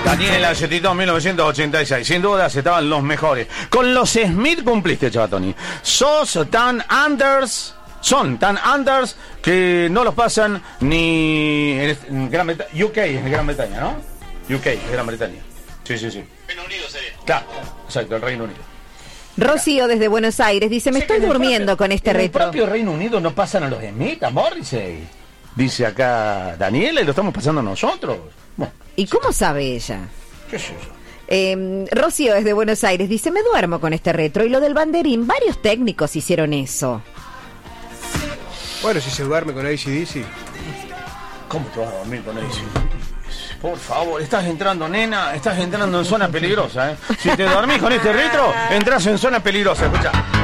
Daniela Yetito, 1986. Sin dudas estaban los mejores. Con los Smith cumpliste, Chavatoni. Son tan unders que no los pasan ni en Gran Bretaña. UK es en Gran Bretaña, ¿no? UK es Gran Bretaña. Sí. Reino Unido sería. Claro, exacto, el Reino Unido. Rocío desde Buenos Aires dice, me estoy durmiendo con este retro. En el propio Reino Unido no pasan a los Smith, a Morrissey. Dice acá Daniela y lo estamos pasando nosotros. Bueno, ¿y cómo sabe ella? ¿qué es eso? Rocío desde Buenos Aires dice, me duermo con este retro. Y lo del banderín, varios técnicos hicieron eso. Bueno, si se duerme con AC/DC. ¿Cómo te vas a dormir con AC? Por favor, estás entrando, nena, estás entrando en zona peligrosa, ¿eh? Si te dormís con este retro, entras en zona peligrosa, escucha.